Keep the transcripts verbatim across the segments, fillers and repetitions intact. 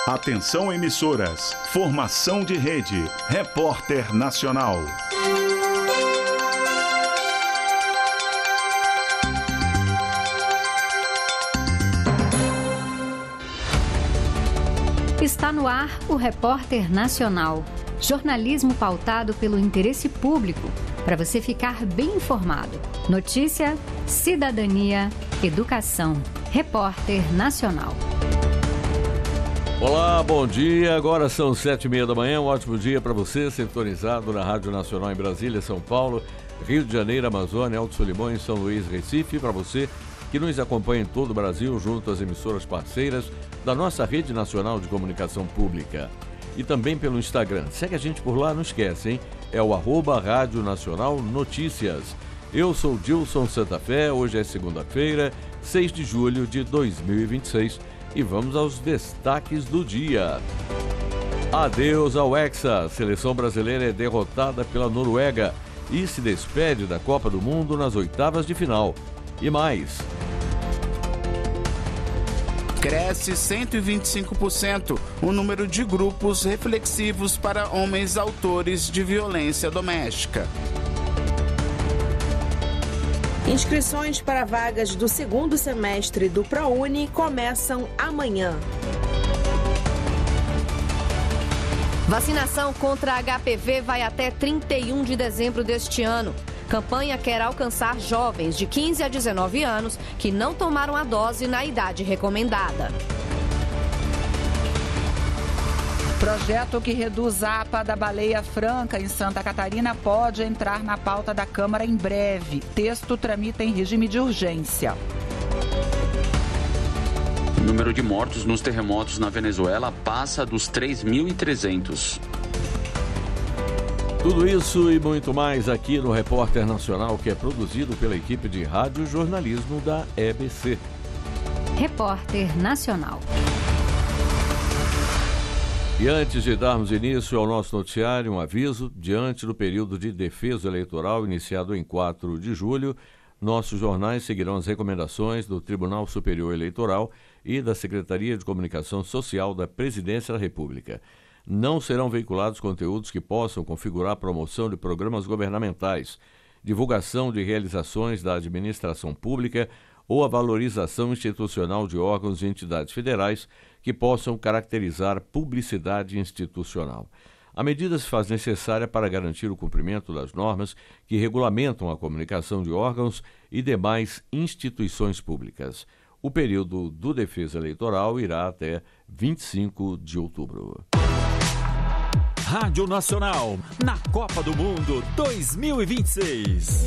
Atenção emissoras, formação de rede, Repórter Nacional. Está no ar o Repórter Nacional. Jornalismo pautado pelo interesse público, para você ficar bem informado. Notícia, cidadania, educação. Repórter Nacional. Olá, bom dia. Agora são sete e meia da manhã. Um ótimo dia para você, sintonizado na Rádio Nacional em Brasília, São Paulo, Rio de Janeiro, Amazônia, Alto Solimões, São Luís, Recife. Para você que nos acompanha em todo o Brasil, junto às emissoras parceiras da nossa Rede Nacional de Comunicação Pública. E também pelo Instagram. Segue a gente por lá, não esquece, hein? É o arroba Rádio Nacional Notícias. Eu sou Dilson Santa Fé, hoje é segunda-feira, seis de julho de dois mil e vinte e seis, e vamos aos destaques do dia. Adeus ao Hexa, a seleção brasileira é derrotada pela Noruega e se despede da Copa do Mundo nas oitavas de final. E mais... Cresce cento e vinte e cinco por cento o número de grupos reflexivos para homens autores de violência doméstica. Inscrições para vagas do segundo semestre do ProUni começam amanhã. Vacinação contra H P V vai até trinta e um de dezembro deste ano. Campanha quer alcançar jovens de quinze a dezenove anos que não tomaram a dose na idade recomendada. Projeto que reduz a APA da baleia franca em Santa Catarina pode entrar na pauta da Câmara em breve. Texto tramita em regime de urgência. O número de mortos nos terremotos na Venezuela passa dos três mil e trezentos. Tudo isso e muito mais aqui no Repórter Nacional, que é produzido pela equipe de rádio jornalismo da E B C. Repórter Nacional. E antes de darmos início ao nosso noticiário, um aviso: diante do período de defesa eleitoral iniciado em quatro de julho, nossos jornais seguirão as recomendações do Tribunal Superior Eleitoral e da Secretaria de Comunicação Social da Presidência da República. Não serão veiculados conteúdos que possam configurar promoção de programas governamentais, divulgação de realizações da administração pública ou a valorização institucional de órgãos e entidades federais que possam caracterizar publicidade institucional. A medida se faz necessária para garantir o cumprimento das normas que regulamentam a comunicação de órgãos e demais instituições públicas. O período do defesa eleitoral irá até vinte e cinco de outubro. Rádio Nacional, na Copa do Mundo dois mil e vinte e seis.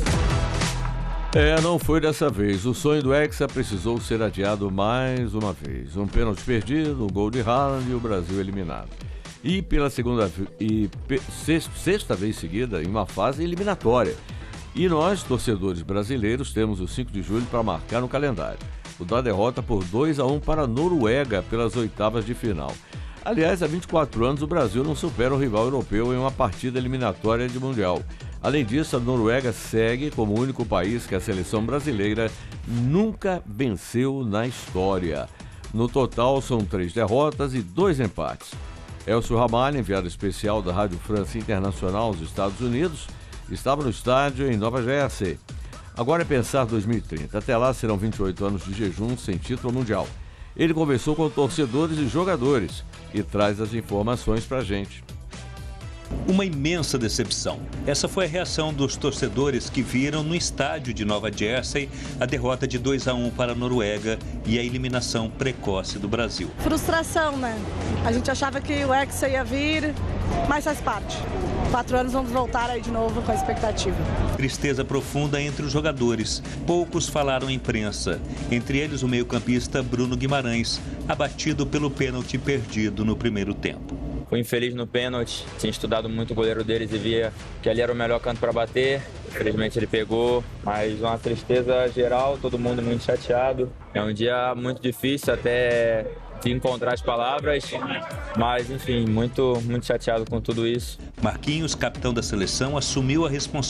É, não foi dessa vez. O sonho do Hexa precisou ser adiado mais uma vez. Um pênalti perdido, um gol de Haaland e o Brasil eliminado. E pela segunda e pe, sexta, sexta vez seguida em uma fase eliminatória. E nós, torcedores brasileiros, temos o cinco de julho para marcar no calendário. O da derrota por dois a um para a Noruega pelas oitavas de final. Aliás, há vinte e quatro anos o Brasil não supera o rival europeu em uma partida eliminatória de Mundial. Além disso, a Noruega segue como o único país que a seleção brasileira nunca venceu na história. No total, são três derrotas e dois empates. Elcio Ramalho, enviado especial da Rádio France Internacional aos Estados Unidos, estava no estádio em Nova Jersey. Agora é pensar dois mil e trinta. Até lá serão vinte e oito anos de jejum sem título mundial. Ele conversou com torcedores e jogadores e traz as informações pra gente. Uma imensa decepção. Essa foi a reação dos torcedores que viram no estádio de Nova Jersey a derrota de dois a um para a Noruega e a eliminação precoce do Brasil. Frustração, né? A gente achava que o Hexa ia vir, mas faz parte. Quatro anos vamos voltar aí de novo com a expectativa. Tristeza profunda entre os jogadores. Poucos falaram à imprensa. Entre eles o meio-campista Bruno Guimarães, abatido pelo pênalti perdido no primeiro tempo. Fui infeliz no pênalti, tinha estudado muito o goleiro deles e via que ali era o melhor canto para bater. Infelizmente ele pegou, mas uma tristeza geral, todo mundo muito chateado. É um dia muito difícil até de encontrar as palavras, mas enfim, muito, muito chateado com tudo isso. Marquinhos, capitão da seleção, assumiu a responsabilidade